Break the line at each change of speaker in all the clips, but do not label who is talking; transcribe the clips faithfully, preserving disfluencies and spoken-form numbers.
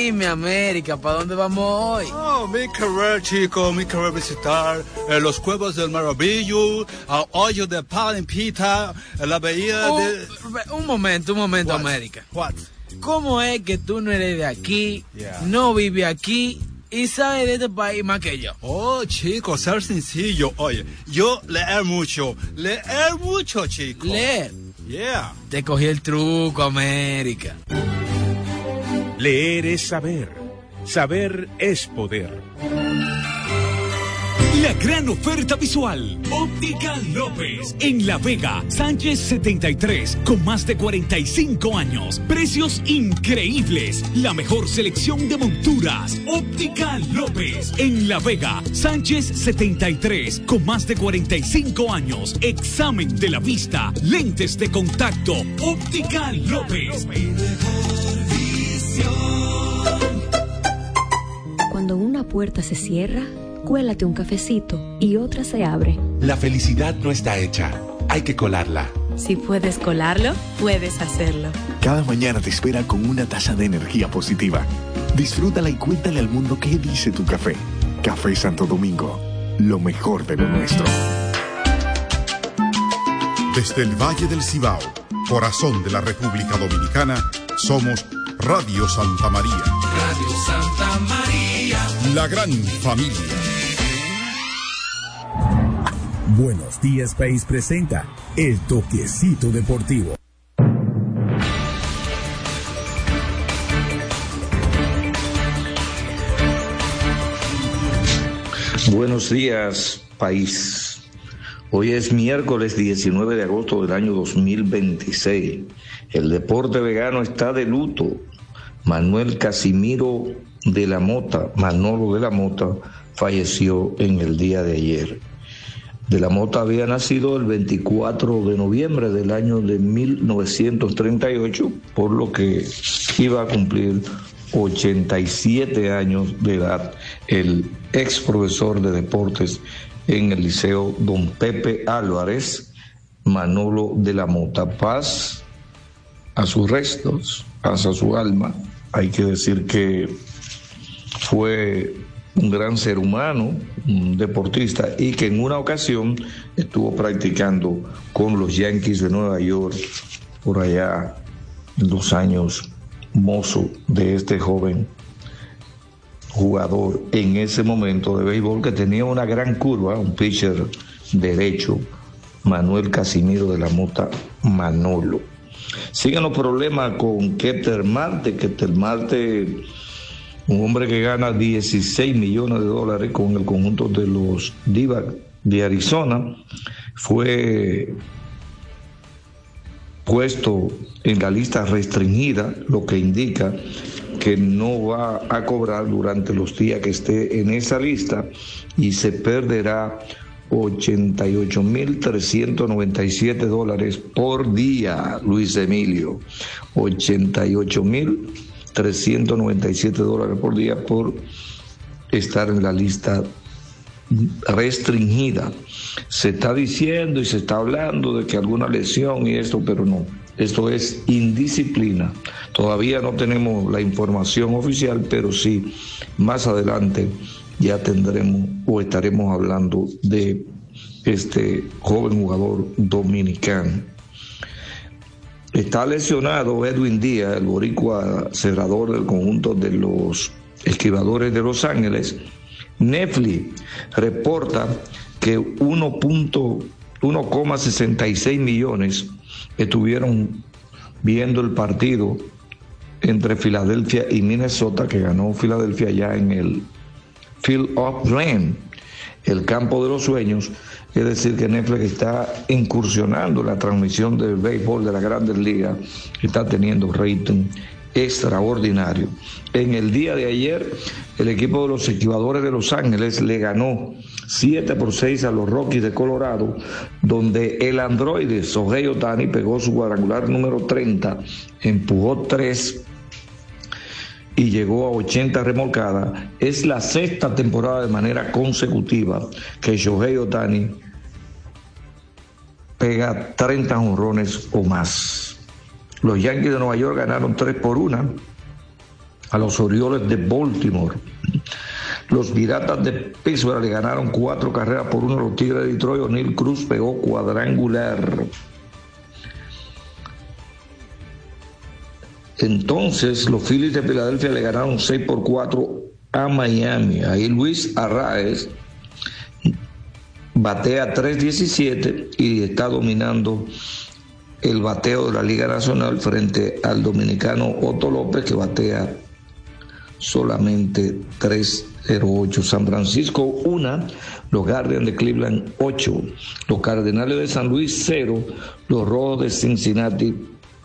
Dime, América, ¿para dónde vamos hoy?
Oh, mi querer, chico, mi querer visitar eh, los Cuevos del Maravillo, al hoyo de Palimpita, la bahía
un,
de...
Un momento, un momento,
What?
América.
What?
¿Cómo es que tú no eres de aquí,
Yeah.
no vives aquí y sabes de este país más que yo?
Oh, chico, ser sencillo. Oye, yo leer mucho, leer mucho, chico.
Leer.
Yeah.
Te cogí el truco, América.
Leer es saber. Saber es poder. La gran oferta visual. Óptica López. En La Vega, Sánchez setenta y tres, con más de cuarenta y cinco años. Precios increíbles. La mejor selección de monturas. Óptica López. En La Vega, Sánchez setenta y tres, con más de cuarenta y cinco años. Examen de la vista. Lentes de contacto. Óptica López.
Cuando una puerta se cierra, cuélate un cafecito y otra se abre.
La felicidad no está hecha, hay que colarla.
Si puedes colarlo, puedes hacerlo.
Cada mañana te espera con una taza de energía positiva. Disfrútala y cuéntale al mundo qué dice tu café. Café Santo Domingo, lo mejor de lo nuestro.
Desde el Valle del Cibao, corazón de la República Dominicana, somos Radio Santa María.
Radio Santa María.
La gran familia.
Buenos Días País presenta El Toquecito Deportivo.
Buenos días, país. Hoy es miércoles diecinueve de agosto del año dos mil veintiséis. El deporte vegano está de luto. Manuel Casimiro de la Mota, Manolo de la Mota, falleció en el día de ayer. De la Mota había nacido el veinticuatro de noviembre del año de mil novecientos treinta y ocho, por lo que iba a cumplir ochenta y siete años de edad, el ex profesor de deportes en el Liceo Don Pepe Álvarez, Manolo de la Mota. Paz a sus restos, paz a su alma. Hay que decir que fue un gran ser humano, un deportista, y que en una ocasión estuvo practicando con los Yankees de Nueva York, por allá en los años mozo de este joven jugador en ese momento de béisbol, que tenía una gran curva, un pitcher derecho, Manuel Casimiro de la Mota, Manolo. Siguen los problemas con Keter Marte. Keter Marte, un hombre que gana dieciséis millones de dólares con el conjunto de los D-backs de Arizona, fue puesto en la lista restringida, lo que indica que no va a cobrar durante los días que esté en esa lista y se perderá ochenta y ocho mil trescientos noventa y siete dólares por día, Luis Emilio. ochenta y ocho mil trescientos noventa y siete dólares por día por estar en la lista restringida. Se está diciendo y se está hablando de que alguna lesión y esto, pero no. Esto es indisciplina. Todavía no tenemos la información oficial, pero sí, más adelante ya tendremos o estaremos hablando de este joven jugador dominicano. Está lesionado Edwin Díaz, el boricua cerrador del conjunto de los Esquivadores de Los Ángeles. Netflix reporta que uno coma sesenta y seis millones estuvieron viendo el partido entre Filadelfia y Minnesota, que ganó Filadelfia ya en el Field of Dreams, el campo de los sueños. Es decir, que Netflix está incursionando en la transmisión del béisbol de las Grandes Ligas, está teniendo rating extraordinario. En el día de ayer, el equipo de los Esquivadores de Los Ángeles le ganó siete por seis a los Rockies de Colorado, donde el androide Shohei Ohtani pegó su cuadrangular número treinta, empujó tres y llegó a ochenta remolcadas. Es la sexta temporada de manera consecutiva que Shohei Ohtani pega treinta jonrones o más. Los Yankees de Nueva York ganaron tres por una a los Orioles de Baltimore. Los Piratas de Pittsburgh le ganaron cuatro carreras por uno a los Tigres de Detroit. O'Neill Cruz pegó cuadrangular. Entonces los Phillies de Filadelfia le ganaron seis por cuatro a Miami. Ahí Luis Arraez batea tres diecisiete y está dominando el bateo de la Liga Nacional frente al dominicano Otto López, que batea solamente tres cero ocho. San Francisco uno, los Guardians de Cleveland ocho, los Cardenales de San Luis cero, los Rojos de Cincinnati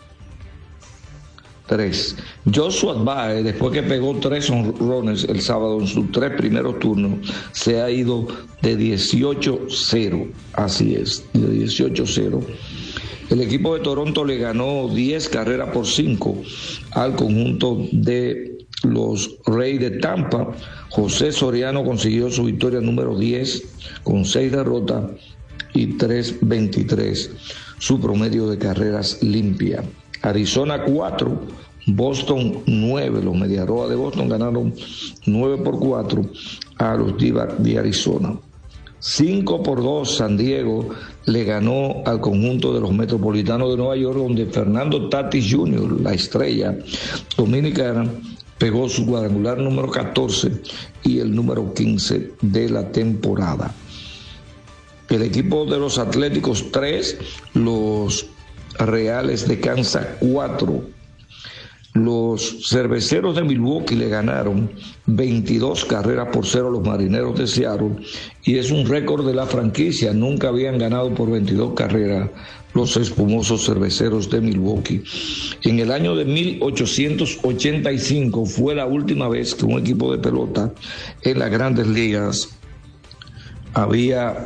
tres. Joshua Baez, después que pegó tres honrones el sábado en sus tres primeros turnos, se ha ido de dieciocho cero. Así es, de dieciocho cero. El equipo de Toronto le ganó diez carreras por cinco al conjunto de los Reyes de Tampa. José Soriano consiguió su victoria número diez con seis derrotas y tres veintitrés, su promedio de carreras limpia. Arizona cuatro, Boston nueve. Los Mediarroa de Boston ganaron nueve por cuatro a los D-backs de Arizona. cinco por dos San Diego le ganó al conjunto de los Metropolitanos de Nueva York, donde Fernando Tatis junior, la estrella dominicana, pegó su cuadrangular número catorce y el número quince de la temporada. El equipo de los Atléticos tres, los Reales de Kansas cuatro. Los Cerveceros de Milwaukee le ganaron veintidós carreras por cero a los Marineros de Seattle, y es un récord de la franquicia. Nunca habían ganado por veintidós carreras los espumosos Cerveceros de Milwaukee. En el año de mil ochocientos ochenta y cinco fue la última vez que un equipo de pelota en las Grandes Ligas había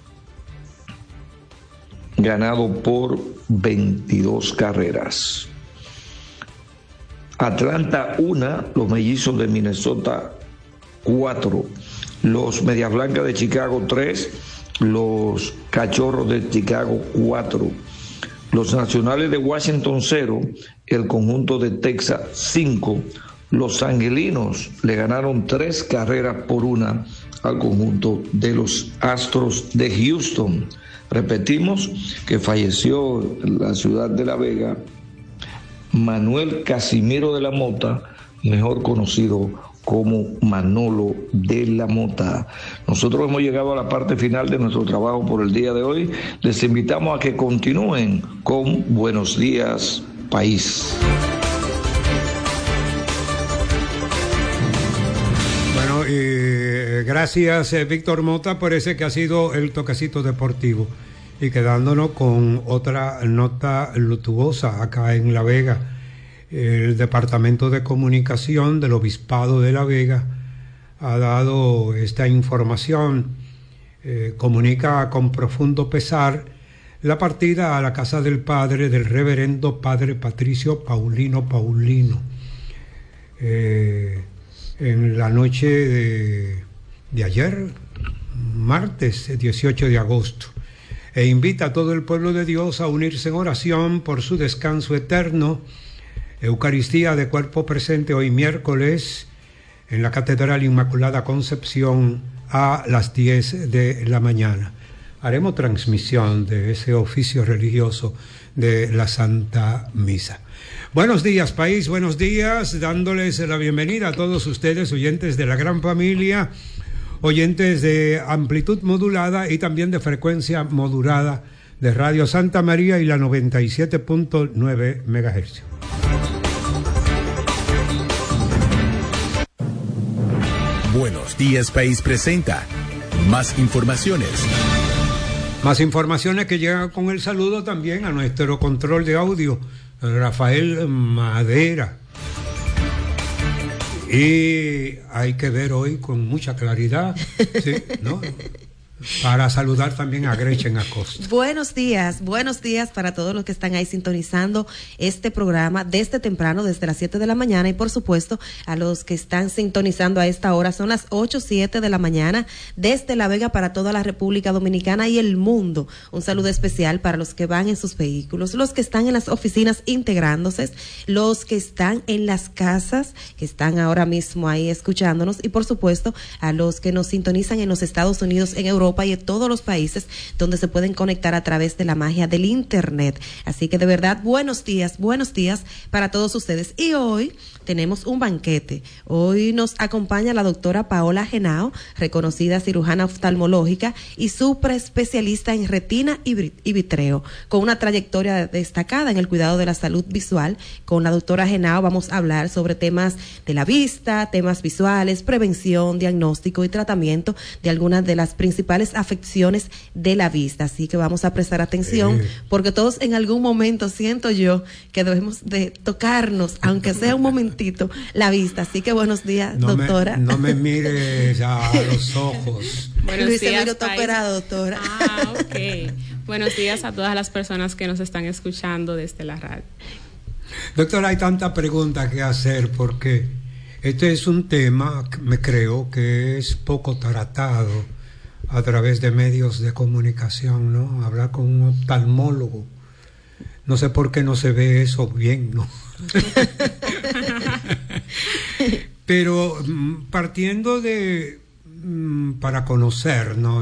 ganado por veintidós carreras. Atlanta uno, los Mellizos de Minnesota cuatro, los Medias Blancas de Chicago tres, los Cachorros de Chicago cuatro, los Nacionales de Washington cero, el conjunto de Texas cinco, los Angelinos le ganaron tres carreras por una al conjunto de los Astros de Houston. Repetimos que falleció en la ciudad de La Vega Manuel Casimiro de la Mota, mejor conocido como Manolo de la Mota. Nosotros hemos llegado a la parte final de nuestro trabajo por el día de hoy. Les invitamos a que continúen con Buenos Días, País.
Bueno, eh, gracias eh, Víctor Mota por ese que ha sido el toquecito deportivo. Y quedándonos con otra nota luctuosa acá en La Vega, el Departamento de Comunicación del Obispado de La Vega ha dado esta información. Eh, comunica con profundo pesar la partida a la casa del Padre del reverendo Padre Patricio Paulino Paulino. Eh, en la noche de, de ayer, martes dieciocho de agosto. E invita a todo el pueblo de Dios a unirse en oración por su descanso eterno. Eucaristía de cuerpo presente hoy miércoles en la Catedral Inmaculada Concepción a las diez de la mañana. Haremos transmisión de ese oficio religioso de la Santa Misa. Buenos días, país, buenos días, dándoles la bienvenida a todos ustedes, oyentes de la gran familia, oyentes de amplitud modulada y también de frecuencia modulada de Radio Santa María y la noventa y siete punto nueve megahercios.
Buenos Días País presenta más informaciones.
Más informaciones que llegan con el saludo también a nuestro control de audio, Rafael Madera. Y hay que ver hoy con mucha claridad, ¿sí? ¿No? para saludar también a Gretchen Acosta.
Buenos días, buenos días para todos los que están ahí sintonizando este programa desde temprano, desde las siete de la mañana, y por supuesto a los que están sintonizando a esta hora, son las ocho, siete de la mañana, desde La Vega para toda la República Dominicana y el mundo. Un saludo especial para los que van en sus vehículos, los que están en las oficinas integrándose, los que están en las casas, que están ahora mismo ahí escuchándonos, y por supuesto a los que nos sintonizan en los Estados Unidos, en Europa y en todos los países donde se pueden conectar a través de la magia del internet. Así que de verdad, buenos días, buenos días para todos ustedes. Y hoy tenemos un banquete. Hoy nos acompaña la doctora Paola Henao, reconocida cirujana oftalmológica y superespecialista en retina y vitreo, con una trayectoria destacada en el cuidado de la salud visual. Con la doctora Henao vamos a hablar sobre temas de la vista, temas visuales, prevención, diagnóstico y tratamiento de algunas de las principales afecciones de la vista. Así que vamos a prestar atención, eh. porque todos en algún momento siento yo que debemos de tocarnos, aunque sea un momentito, la vista. Así que buenos días,
no
doctora.
Me, no me mires a los ojos.
Buenos
Luis
días,
Emilio está operado, doctora.
Ah, ok. Buenos días a todas las personas que nos están escuchando desde la radio.
Doctora, hay tanta pregunta que hacer porque este es un tema, me creo, que es poco tratado a través de medios de comunicación, ¿no? Hablar con un oftalmólogo. No sé por qué no se ve eso bien, ¿no? Pero partiendo de, para conocer, ¿no?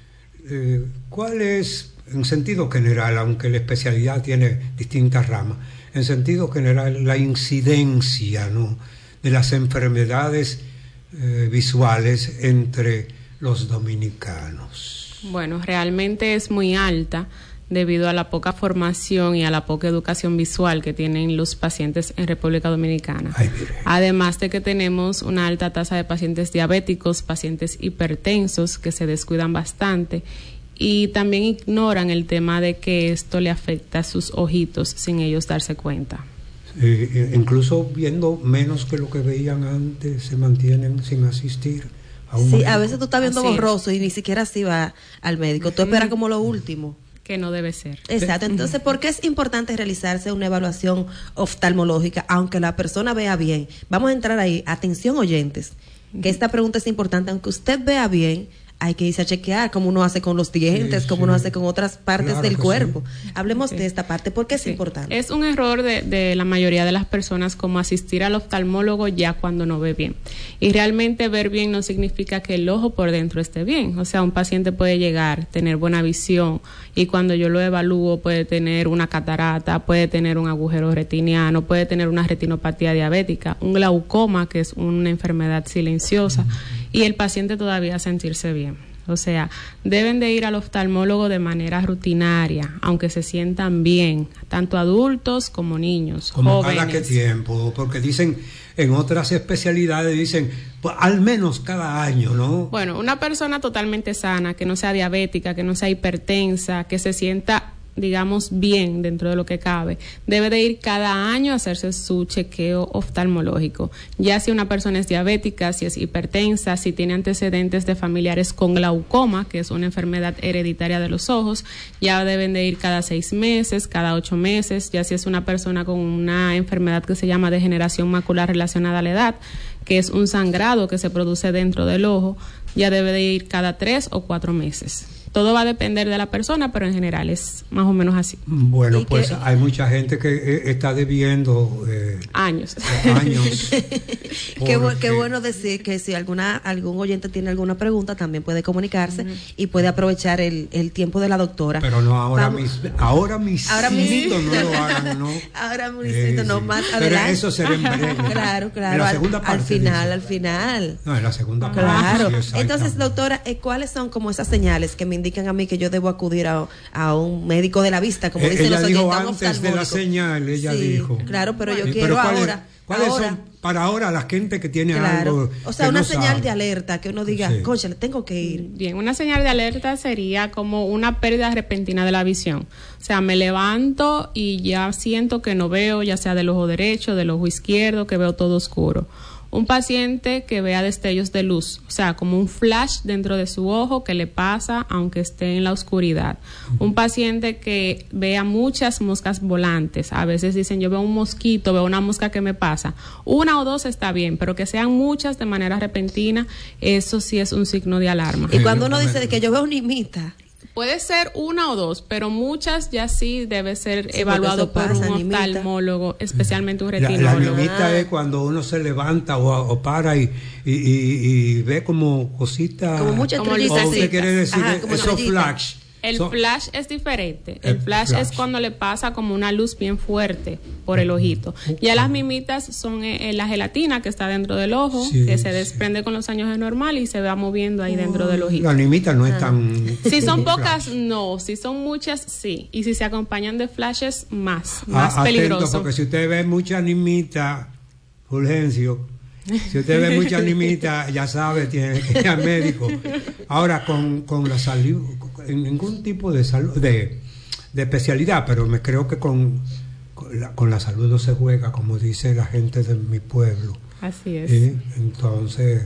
Eh, ¿cuál es, en sentido general, aunque la especialidad tiene distintas ramas, en sentido general, la incidencia, ¿no?, de las enfermedades eh, visuales entre los dominicanos?
Bueno, realmente es muy alta debido a la poca formación y a la poca educación visual que tienen los pacientes en República Dominicana.
Ay,
Además de que tenemos una alta tasa de pacientes diabéticos, pacientes hipertensos que se descuidan bastante y también ignoran el tema de que esto le afecta a sus ojitos sin ellos darse cuenta.
Eh, incluso viendo menos que lo que veían antes, se mantienen sin asistir. A un
sí,
médico.
A veces tú estás viendo
Así
borroso es. Y ni siquiera así va al médico. Tú esperas como lo último.
Que no debe ser.
Exacto. Entonces, ¿por qué es importante realizarse una evaluación oftalmológica aunque la persona vea bien? Vamos a entrar ahí. Atención, oyentes, que esta pregunta es importante. Aunque usted vea bien, hay que irse a chequear, como uno hace con los dientes, sí, como sí. uno hace con otras partes claro del cuerpo. Sí. Hablemos sí. de esta parte, ¿por qué es sí. importante?
Es un error de, de la mayoría de las personas como asistir al oftalmólogo ya cuando no ve bien. Y realmente ver bien no significa que el ojo por dentro esté bien. O sea, un paciente puede llegar, tener buena visión, y cuando yo lo evalúo puede tener una catarata, puede tener un agujero retiniano, puede tener una retinopatía diabética, un glaucoma, que es una enfermedad silenciosa, mm. y el paciente todavía sentirse bien. O sea, deben de ir al oftalmólogo de manera rutinaria, aunque se sientan bien, tanto adultos como niños,
¿Como
jóvenes.
¿Cada qué tiempo? Porque dicen, en otras especialidades dicen, pues, al menos cada año, ¿no?
Bueno, una persona totalmente sana, que no sea diabética, que no sea hipertensa, que se sienta, digamos, bien dentro de lo que cabe, debe de ir cada año a hacerse su chequeo oftalmológico. Ya si una persona es diabética, si es hipertensa, si tiene antecedentes de familiares con glaucoma, que es una enfermedad hereditaria de los ojos, ya deben de ir cada seis meses, cada ocho meses. Ya si es una persona con una enfermedad que se llama degeneración macular relacionada a la edad, que es un sangrado que se produce dentro del ojo, ya debe de ir cada tres o cuatro meses. Todo va a depender de la persona, pero en general es más o menos así.
Bueno, pues que, hay mucha gente que eh, está debiendo eh,
años.
años
qué, bu qué bueno decir que si alguna algún oyente tiene alguna pregunta, también puede comunicarse uh -huh. y puede aprovechar el, el tiempo de la doctora.
Pero no ahora mismo. Ahora mismo
ahora mismo
no lo hagan, ¿no?
Ahora mismo, eh, no,
sí.
más
Pero
adelante.
eso será en breve.
Claro, claro.
En la segunda
al,
parte,
al final,
dice.
al final.
No, en la segunda parte.
Claro.
Sí,
entonces, doctora, eh, ¿cuáles son como esas señales que me indican a mí que yo debo acudir a, a un médico de la vista, como
eh,
dicen
ella
los
dijo
oyentes,
antes de la señal, ella
sí,
dijo.
Claro, pero yo
sí,
quiero
pero ¿cuál
ahora.
Es, ¿Cuáles
ahora,
son para ahora la gente que tiene
claro.
algo?
O sea,
que
una
no
señal
sabe.
de alerta, que uno diga, sí. Concha, tengo que ir.
Bien, una señal de alerta sería como una pérdida repentina de la visión. O sea, me levanto y ya siento que no veo, ya sea del ojo derecho, del ojo izquierdo, que veo todo oscuro. Un paciente que vea destellos de luz, o sea, como un flash dentro de su ojo que le pasa aunque esté en la oscuridad. Un paciente que vea muchas moscas volantes. A veces dicen, yo veo un mosquito, veo una mosca que me pasa. Una o dos está bien, pero que sean muchas de manera repentina, eso sí es un signo de alarma.
Y cuando uno dice que yo veo una imita,
puede ser una o dos, pero muchas ya sí debe ser
sí,
evaluado por
pasa,
un oftalmólogo, especialmente un retinólogo.
La, la nimita ah. es cuando uno se levanta o, o para y, y, y, y ve como cositas.
Como muchas
estrellitas. ¿O usted quiere decir Ajá, esos flash?
El
so,
flash es diferente. El, el flash, flash es cuando le pasa como una luz bien fuerte por el ojito. Ya las mimitas son eh, la gelatina que está dentro del ojo, sí, que se desprende sí. con los años de normal y se va moviendo ahí oh, dentro del ojito.
La nimita no ah. es tan...
Si son pocas, flash. no. Si son muchas, sí. Y si se acompañan de flashes, más. Más
ah,
peligroso.
Atento, porque si usted ve mucha nimita, Fulgencio, si usted ve mucha nimita, ya sabe, tiene que ir al médico. Ahora, con, con la salud, en ningún tipo de salud, de, de especialidad, pero me creo que con, con, la, con la salud no se juega, como dice la gente de mi pueblo.
Así es.
¿Sí? Entonces,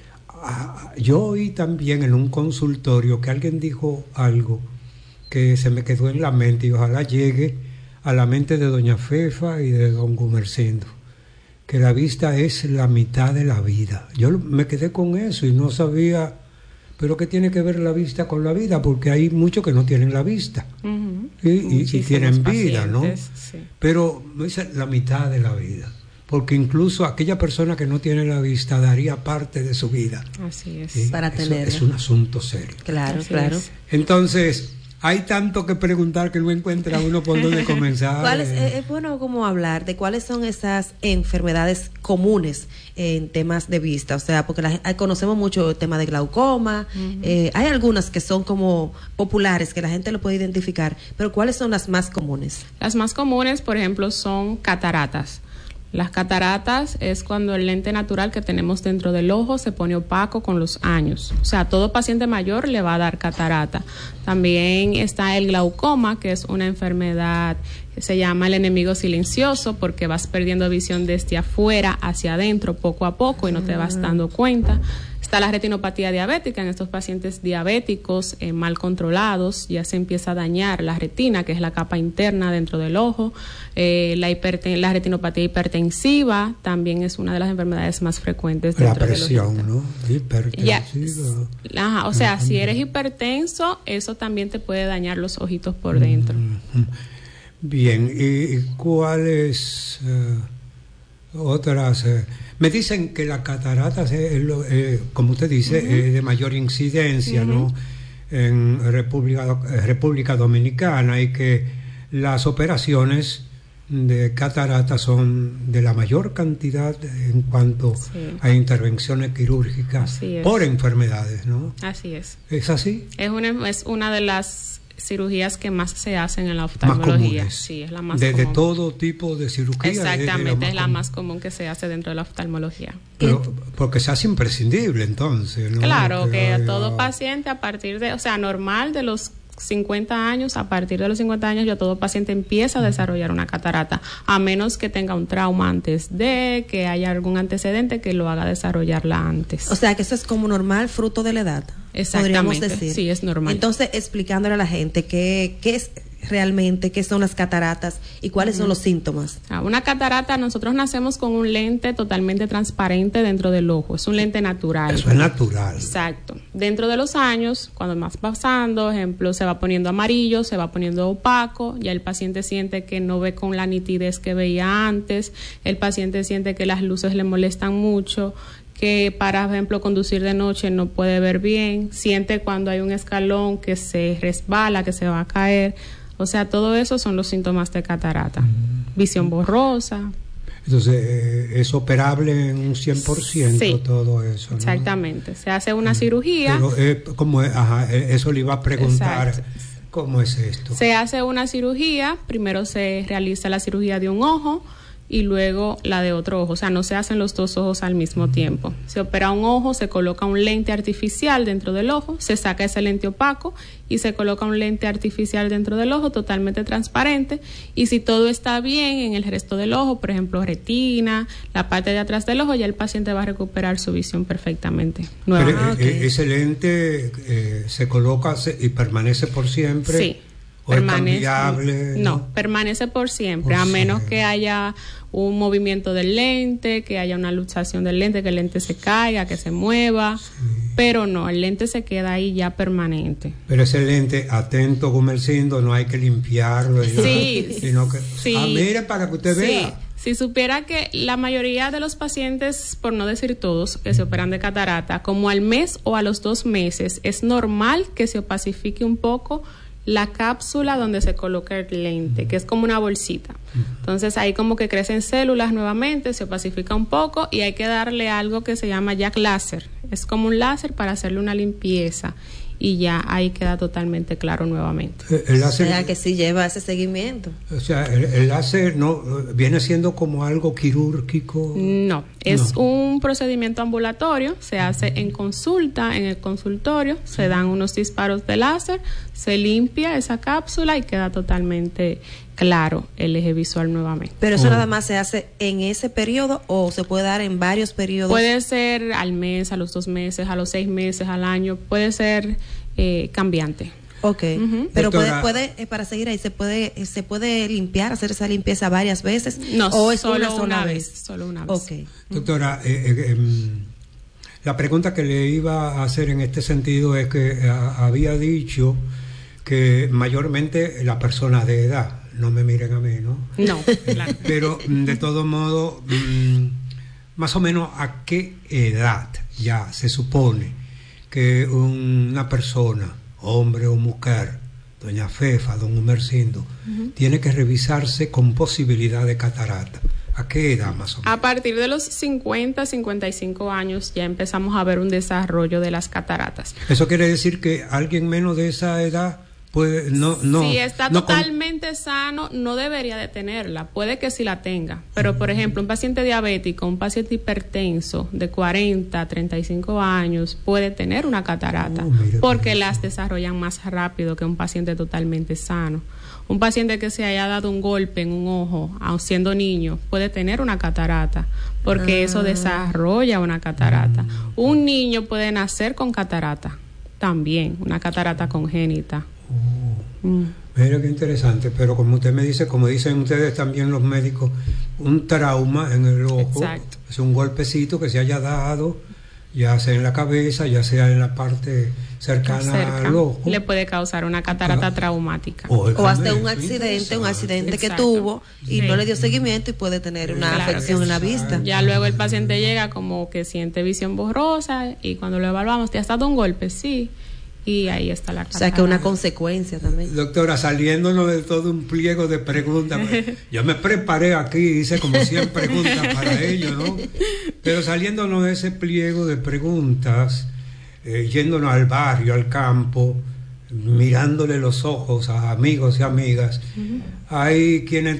a, yo oí también en un consultorio que alguien dijo algo que se me quedó en la mente y ojalá llegue a la mente de doña Fefa y de don Gumercindo, que la vista es la mitad de la vida. Yo me quedé con eso y no sabía, pero ¿qué tiene que ver la vista con la vida? Porque hay muchos que no tienen la vista uh-huh. y, y, y tienen vida, ¿no? Sí. Pero es la mitad de la vida, porque incluso aquella persona que no tiene la vista daría parte de su vida.
Así es.
¿Sí? Para tener.
Es un asunto serio.
Claro, Así claro. Es.
Entonces, hay tanto que preguntar que no encuentra uno por dónde comenzar.
¿Cuál es, eh, es bueno como hablar de cuáles son esas enfermedades comunes en temas de vista, o sea, porque la, conocemos mucho el tema de glaucoma, uh-huh. eh, hay algunas que son como populares, que la gente lo puede identificar, pero ¿cuáles son las más comunes?
Las más comunes, por ejemplo, son cataratas. Las cataratas es cuando el lente natural que tenemos dentro del ojo se pone opaco con los años. O sea, a todo paciente mayor le va a dar catarata. También está el glaucoma, que es una enfermedad que se llama el enemigo silencioso, porque vas perdiendo visión desde afuera hacia adentro poco a poco y no te vas dando cuenta. Está la retinopatía diabética. En estos pacientes diabéticos eh, mal controlados ya se empieza a dañar la retina, que es la capa interna dentro del ojo. Eh, la, hiperten- la retinopatía hipertensiva también es una de las enfermedades más frecuentes dentro
la presión,
del
¿no? Hipertensiva.
Ya, ajá, o sea, uh-huh. si eres hipertenso, eso también te puede dañar los ojitos por dentro.
Uh-huh. Bien, ¿y cuáles uh, otras? Uh, me dicen que la catarata, es lo, eh, como usted dice, uh-huh. es de mayor incidencia, uh-huh. ¿no? En República, República Dominicana, y que las operaciones de catarata son de la mayor cantidad en cuanto sí. a intervenciones quirúrgicas por enfermedades, ¿no?
Así es.
¿Es así?
Es una, es una de las cirugías que más se hacen en la oftalmología. Sí, es la más
de,
común.
De todo tipo de cirugía.
Exactamente, es,
es
la
común.
más común que se hace dentro de la oftalmología.
Pero, porque se hace imprescindible entonces, ¿no?
Claro, que, que a todo
oh.
paciente a partir de, o sea, normal de los cincuenta años, a partir de los cincuenta años ya todo paciente empieza a desarrollar una catarata, a menos que tenga un trauma antes de, que haya algún antecedente que lo haga desarrollarla antes.
O sea, que eso es como normal, fruto de la edad.
Exactamente,
podríamos decir.
Sí, es normal.
Entonces, explicándole a la gente qué, qué es realmente, qué son las cataratas y cuáles uh-huh. son los síntomas.
Ah, una catarata, nosotros nacemos con un lente totalmente transparente dentro del ojo, es un lente natural.
Eso es natural.
Exacto. Dentro de los años, cuando más pasando, ejemplo, se va poniendo amarillo, se va poniendo opaco, ya el paciente siente que no ve con la nitidez que veía antes, el paciente siente que las luces le molestan mucho, que para ejemplo conducir de noche no puede ver bien, siente cuando hay un escalón que se resbala, que se va a caer. O sea, todo eso son los síntomas de catarata. Mm. Visión borrosa.
Entonces, eh, ¿es operable en un cien por ciento
sí,
todo eso? ¿no?
Exactamente. Se hace una cirugía.
Pero, eh, ¿cómo es? Ajá, eso le iba a preguntar. Exacto. ¿Cómo es esto?
Se hace una cirugía. Primero se realiza la cirugía de un ojo, y luego la de otro ojo, o sea, no se hacen los dos ojos al mismo tiempo. Se opera un ojo, se coloca un lente artificial dentro del ojo, se saca ese lente opaco y se coloca un lente artificial dentro del ojo totalmente transparente, y si todo está bien en el resto del ojo, por ejemplo retina, la parte de atrás del ojo, ya el paciente va a recuperar su visión perfectamente.
Pero, ah, okay. ¿Ese lente eh, se coloca y permanece por siempre?
Sí.
¿O permanece, es cambiable?
No, no, permanece por siempre, por a menos siempre. que haya un movimiento del lente, que haya una luxación del lente, que el lente se caiga, que se mueva, sí. Pero no, el lente se queda ahí ya permanente.
Pero ese lente, atento, Gumersindo, no hay que limpiarlo,
sí,
¿no? Sino que,
sí.
Ah, mire, para que usted
sí.
vea.
Si supiera que la mayoría de los pacientes, por no decir todos, que se operan de catarata, como al mes o a los dos meses, es normal que se opacifique un poco la cápsula donde se coloca el lente, que es como una bolsita. Entonces ahí como que crecen células nuevamente, se opacifica un poco y hay que darle algo que se llama Jack láser. Es como un láser para hacerle una limpieza y ya ahí queda totalmente claro nuevamente.
El láser,
o sea que sí lleva ese seguimiento.
O sea, el, el láser no viene siendo como algo quirúrgico.
No, es
no.
un procedimiento ambulatorio, se hace en consulta, en el consultorio, se dan unos disparos de láser, se limpia esa cápsula y queda totalmente claro el eje visual nuevamente.
Pero eso oh. nada más se hace en ese periodo o se puede dar en varios periodos.
Puede ser al mes, a los dos meses, a los seis meses, al año, puede ser eh, cambiante.
Ok, uh-huh. Pero Doctora, puede, puede eh, para seguir ahí, se puede eh, se puede limpiar, hacer esa limpieza varias veces.
No,
o es
solo
una sola
una
vez.
vez, solo una vez.
Okay.
Doctora, eh, eh, eh, la pregunta que le iba a hacer en este sentido es que eh, había dicho que mayormente la persona de edad, no me miren a mí, ¿no?
No, claro.
Pero de todo modo, mmm, más o menos a qué edad ya se supone que una persona, hombre o mujer, doña Fefa, don Gumersindo, uh-huh. tiene que revisarse con posibilidad de catarata. ¿A qué edad más o menos?
A partir de los cincuenta, cincuenta y cinco años ya empezamos a ver un desarrollo de las cataratas.
Eso quiere decir que alguien menos de esa edad puede, no, no,
si está
no
totalmente con... sano, no debería de tenerla. Puede que sí la tenga, pero por ejemplo, un paciente diabético, un paciente hipertenso de cuarenta, treinta y cinco años puede tener una catarata, oh, porque las desarrollan más rápido que un paciente totalmente sano. Un paciente que se haya dado un golpe en un ojo, aun siendo niño, puede tener una catarata, porque ah. eso desarrolla una catarata. Mm. Un niño puede nacer con catarata, también, una catarata congénita.
Oh. Mm. Mira qué interesante, pero como usted me dice, como dicen ustedes también los médicos, un trauma en el ojo,
exacto.
Es un golpecito que se haya dado, ya sea en la cabeza, ya sea en la parte cercana Cerca. al ojo,
le puede causar una catarata ah. traumática
o, o hasta un accidente un accidente exacto. que tuvo y sí. no le dio seguimiento y puede tener una claro afección en la vista.
Ya luego el paciente llega como que siente visión borrosa y cuando lo evaluamos, ¿te has dado un golpe? Sí. Y ahí está la catarata.
O sea, que una consecuencia también.
Doctora, saliéndonos de todo un pliego de preguntas, yo me preparé aquí, hice como cien preguntas para ello, ¿no? Pero saliéndonos de ese pliego de preguntas, eh, yéndonos al barrio, al campo, mirándole los ojos a amigos y amigas, uh-huh. hay quienes,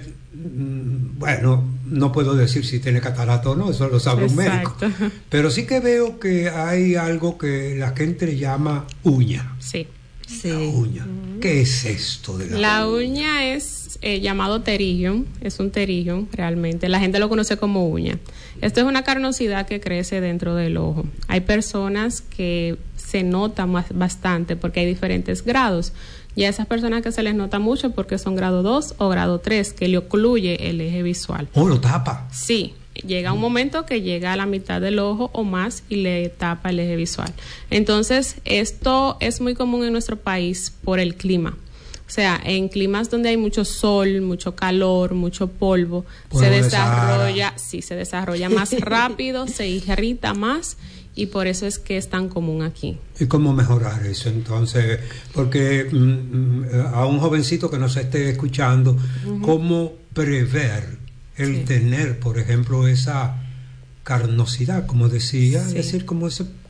bueno, no puedo decir si tiene catarata o no, eso lo sabe Exacto. un médico, pero sí que veo que hay algo que la gente llama uña.
Sí.
Sí. La uña. Uh-huh. ¿Qué es esto de la,
la
uña?
uña es eh, llamado pterigium, es un pterigium realmente, la gente lo conoce como uña. Esto es una carnosidad que crece dentro del ojo. Hay personas que se nota más, bastante porque hay diferentes grados. Y a esas personas que se les nota mucho porque son grado dos o grado tres, que le ocluye el eje visual.
¿Oh, lo tapa?
Sí, llega un momento que llega a la mitad del ojo o más y le tapa el eje visual. Entonces, esto es muy común en nuestro país por el clima. O sea, en climas donde hay mucho sol, mucho calor, mucho polvo, polvo se desarrolla, sí, se desarrolla más rápido, se irrita más. Y por eso es que es tan común aquí.
¿Y cómo mejorar eso entonces? Porque mm, a un jovencito que nos esté escuchando, uh-huh. ¿cómo prever el sí. tener, por ejemplo, esa carnosidad, como decía? Sí. Es decir, como ese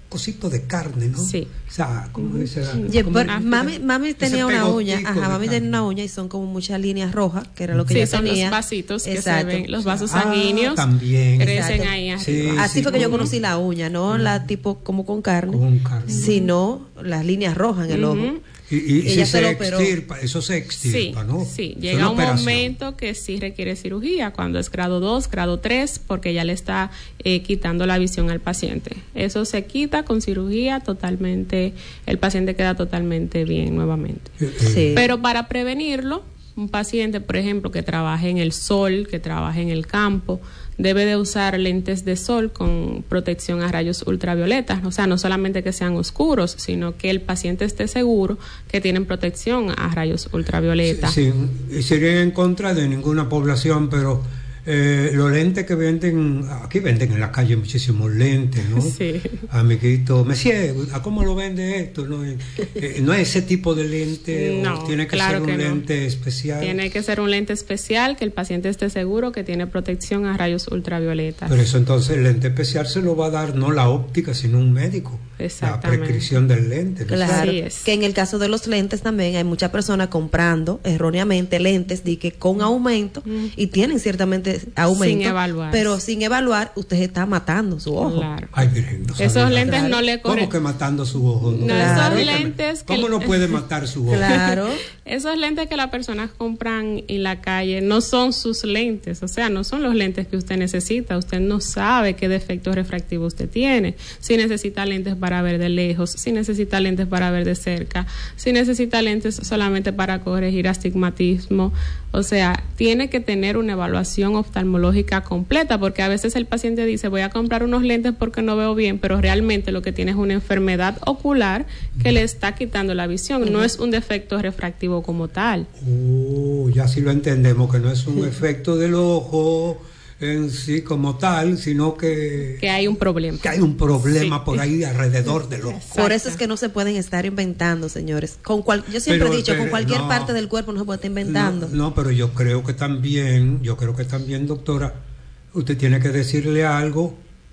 cosito de carne, ¿no?
Sí.
O sea, como ese,
yeah,
como
pero, mami, mami tenía una uña, ajá, mami tenía una uña y son como muchas líneas rojas, que era lo que
sí,
ella
son
tenía.
los vasitos que
Exacto.
se ven, los vasos
ah,
sanguíneos
también.
crecen
Exacto.
ahí arriba.
Sí,
Así
sí,
fue que yo
como-
conocí la uña, no
Mm.
la tipo como con carne,
Con carne.
sino las líneas rojas en el
Ujú.
ojo.
Y, y si
Ella
se
se lo operó.
extirpa, eso se extirpa,
Sí,
¿no?
sí,
Es
llega
una
un
operación.
momento que sí requiere cirugía, cuando es grado dos, grado tres, porque ya le está eh, quitando la visión al paciente. Eso se quita con cirugía totalmente, el paciente queda totalmente bien nuevamente.
Sí.
Pero para prevenirlo, un paciente, por ejemplo, que trabaje en el sol, que trabaje en el campo, debe de usar lentes de sol con protección a rayos ultravioletas, o sea, no solamente que sean oscuros, sino que el paciente esté seguro que tienen protección a rayos ultravioletas.
Sí, sí, y sería en contra de ninguna población, pero eh, los lentes que venden, aquí venden en la calle muchísimos lentes, ¿no?
Sí.
Amiguito, Monsieur, ¿a cómo lo vende esto? No, Eh, eh, no es ese tipo de lente,
No,
o tiene que
claro
ser un
que no.
lente especial.
Tiene que ser un lente especial que el paciente esté seguro que tiene protección a rayos ultravioletas.
Pero eso entonces el lente especial se lo va a dar no la óptica, sino un médico. La
Exactamente.
prescripción del lente. ¿no?
Claro,
Así es.
que en el caso de los lentes también hay muchas personas comprando erróneamente lentes de que con aumento y tienen ciertamente aumento,
Sin evaluar.
pero sin evaluar usted está matando su ojo.
Claro.
Ay, Virgen, no
Esos
sabía.
lentes
Claro.
no le corren.
¿Cómo que matando su ojo?
No,
Claro.
esos
Explícame,
lentes que
¿Cómo no puede matar su ojo?
Claro.
Esos lentes que las personas compran en la calle no son sus lentes, o sea, no son los lentes que usted necesita. Usted no sabe qué defecto refractivo usted tiene. Si necesita lentes para ver de lejos, si necesita lentes para ver de cerca, si necesita lentes solamente para corregir astigmatismo. O sea, tiene que tener una evaluación oftalmológica completa, porque a veces el paciente dice, voy a comprar unos lentes porque no veo bien, pero realmente lo que tiene es una enfermedad ocular que le está quitando la visión, no es un defecto refractivo como tal.
Oh, ya sí lo entendemos, que no es un efecto del ojo en sí como tal, sino que,
Que hay un problema.
que hay un problema
Sí.
por ahí alrededor del ojo.
Por eso es que no se pueden estar inventando, señores. Con cual, yo siempre
Pero,
he dicho,
pero,
con cualquier
no.
parte del cuerpo no se puede estar inventando.
No, no, pero yo creo que también, yo creo que también, doctora, usted tiene que decirle algo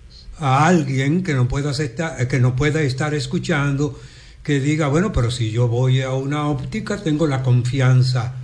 a alguien que no pueda estar, que no pueda estar escuchando, que diga, bueno, pero si yo voy a una óptica, tengo la confianza